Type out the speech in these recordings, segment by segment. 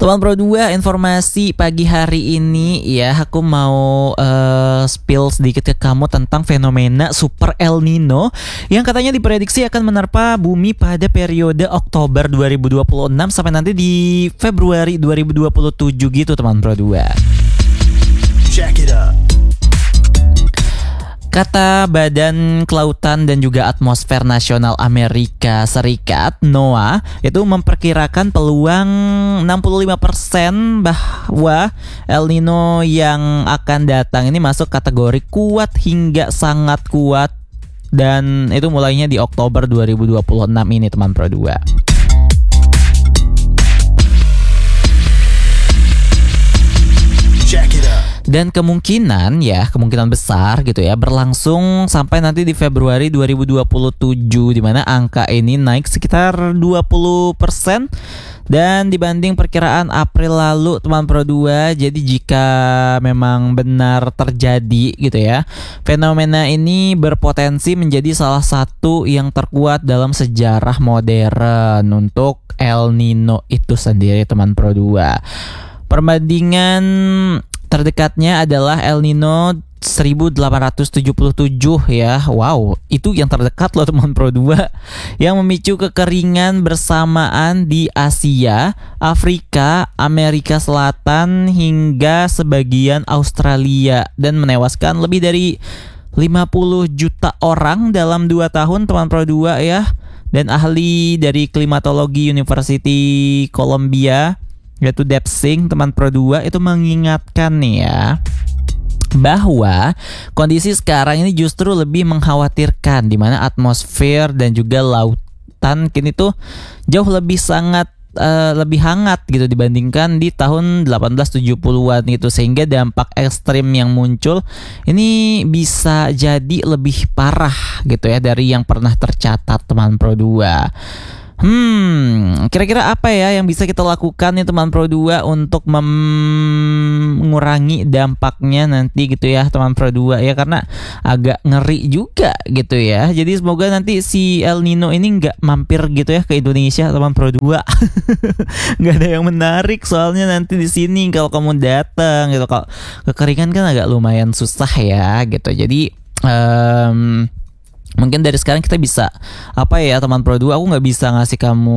Teman Pro 2, informasi pagi hari ini ya, aku mau spill sedikit ke kamu tentang fenomena Super El Nino yang katanya diprediksi akan menerpa bumi pada periode Oktober 2026 sampai nanti di Februari 2027 gitu teman Pro 2. Check it out. Kata Badan Kelautan dan juga Atmosfer Nasional Amerika Serikat (NOAA) itu memperkirakan peluang 65% bahwa El Nino yang akan datang ini masuk kategori kuat hingga sangat kuat, dan itu mulainya di Oktober 2026 ini teman Pro 2. Dan kemungkinan besar gitu ya, berlangsung sampai nanti di Februari 2027, di mana angka ini naik sekitar 20% dan dibanding perkiraan April lalu teman Pro 2. Jadi jika memang benar terjadi gitu ya, fenomena ini berpotensi menjadi salah satu yang terkuat dalam sejarah modern untuk El Nino itu sendiri teman Pro 2. Perbandingan terdekatnya adalah El Nino 1877 ya. Wow, itu yang terdekat loh teman Pro 2, yang memicu kekeringan bersamaan di Asia, Afrika, Amerika Selatan hingga sebagian Australia dan menewaskan lebih dari 50 juta orang dalam 2 tahun teman Pro 2 ya. Dan ahli dari klimatologi University Columbia yaitu Deb Singh teman Pro 2 itu mengingatkan nih ya, bahwa kondisi sekarang ini justru lebih mengkhawatirkan, di mana atmosfer dan juga lautan kini tuh jauh lebih lebih hangat gitu dibandingkan di tahun 1870-an gitu, sehingga dampak ekstrim yang muncul ini bisa jadi lebih parah gitu ya dari yang pernah tercatat teman Pro 2. Kira-kira apa ya yang bisa kita lakukan nih teman Pro 2 untuk mengurangi dampaknya nanti gitu ya teman Pro 2 ya, karena agak ngeri juga gitu ya. Jadi semoga nanti si El Nino ini nggak mampir gitu ya ke Indonesia teman Pro 2. Nggak ada yang menarik soalnya nanti di sini kalau kamu datang gitu. Kalau kekeringan kan agak lumayan susah ya gitu. Jadi mungkin dari sekarang kita bisa apa ya teman Pro 2, aku nggak bisa ngasih kamu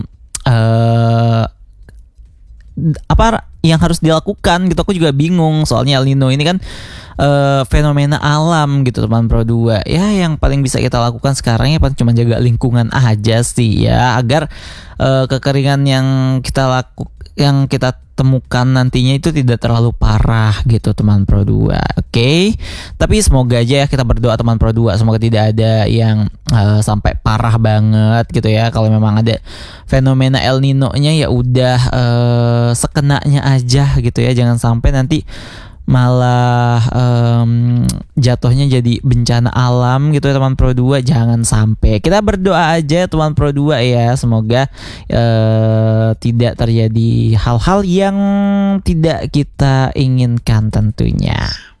apa yang harus dilakukan gitu. Aku juga bingung soalnya El Nino ini kan fenomena alam gitu teman Pro 2 ya. Yang paling bisa kita lakukan sekarang ya cuma jaga lingkungan aja sih ya, agar kekeringan yang kita temukan nantinya itu tidak terlalu parah gitu teman Pro 2. Oke. Tapi semoga aja ya, kita berdoa teman Pro 2, semoga tidak ada yang sampai parah banget gitu ya. Kalau memang ada fenomena El Nino-nya ya udah sekenanya aja gitu ya, jangan sampai nanti malah jatuhnya jadi bencana alam gitu ya teman Pro 2. Jangan sampai. Kita berdoa aja teman Pro 2 ya, semoga tidak terjadi hal-hal yang tidak kita inginkan tentunya.